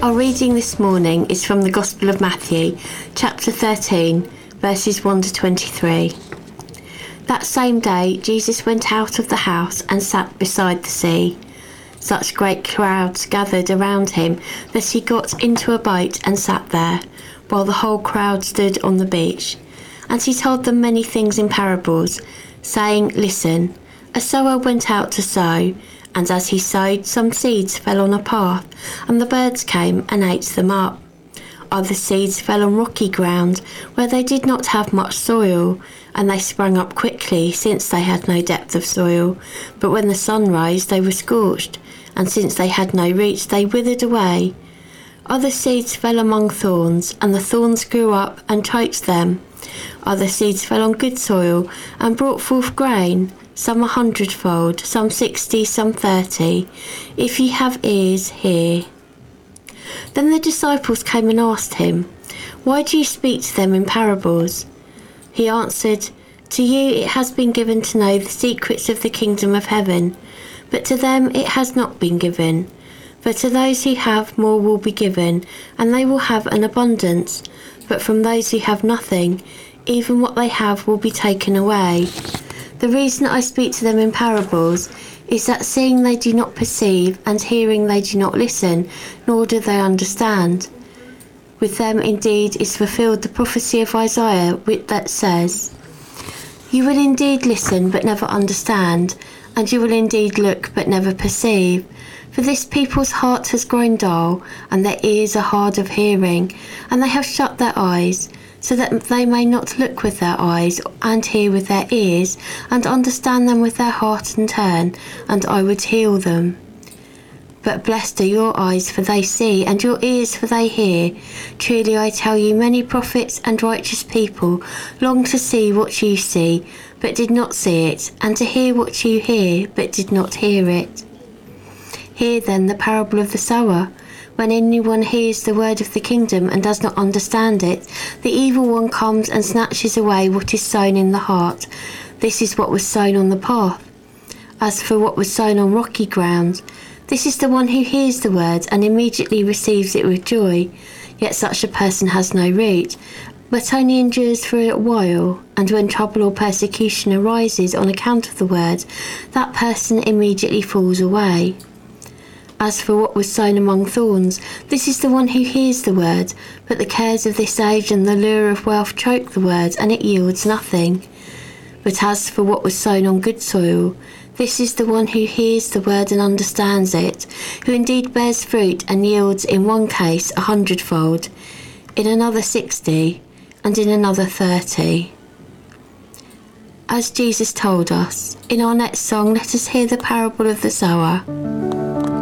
Our reading this morning is from the Gospel of Matthew, chapter 13, verses 1 to 23. That same day, Jesus went out of the house and sat beside the sea. Such great crowds gathered around him that he got into a boat and sat there, while the whole crowd stood on the beach. And he told them many things in parables, saying, "Listen, a sower went out to sow, and as he sowed, some seeds fell on a path, and the birds came and ate them up. Other seeds fell on rocky ground, where they did not have much soil, and they sprang up quickly, since they had no depth of soil. But when the sun rose, they were scorched, and since they had no roots, they withered away. Other seeds fell among thorns, and the thorns grew up and choked them. Other seeds fell on good soil, and brought forth grain, some 100-fold, some 60, some 30. If ye have ears, hear." Then the disciples came and asked him, "Why do you speak to them in parables?" He answered, "To you it has been given to know the secrets of the kingdom of heaven, but to them it has not been given. For to those who have, more will be given, and they will have an abundance. But from those who have nothing, even what they have will be taken away. The reason I speak to them in parables is that seeing they do not perceive, and hearing they do not listen, nor do they understand. With them indeed is fulfilled the prophecy of Isaiah, that says, 'You will indeed listen, but never understand, and you will indeed look, but never perceive. For this people's heart has grown dull, and their ears are hard of hearing, and they have shut their eyes, so that they may not look with their eyes, and hear with their ears, and understand them with their heart and turn, and I would heal them.' But blessed are your eyes, for they see, and your ears, for they hear. Truly I tell you, many prophets and righteous people long to see what you see, but did not see it, and to hear what you hear, but did not hear it. Hear then the parable of the sower. When anyone hears the word of the kingdom and does not understand it, the evil one comes and snatches away what is sown in the heart. This is what was sown on the path. As for what was sown on rocky ground, this is the one who hears the word and immediately receives it with joy. Yet such a person has no root, but only endures for a while, and when trouble or persecution arises on account of the word, that person immediately falls away. As for what was sown among thorns, this is the one who hears the word, but the cares of this age and the lure of wealth choke the word, and it yields nothing. But as for what was sown on good soil, this is the one who hears the word and understands it, who indeed bears fruit and yields in one case 100-fold, in another 60, and in another 30. As Jesus told us, in our next song, let us hear the parable of the sower.